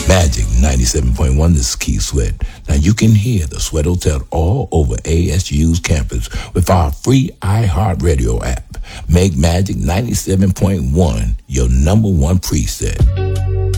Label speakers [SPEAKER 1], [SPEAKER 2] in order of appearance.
[SPEAKER 1] Magic 97.1, this is Keith Sweat. Now you can hear the Sweat Hotel all over ASU's campus with our free iHeartRadio app. Make Magic 97.1 your number one preset.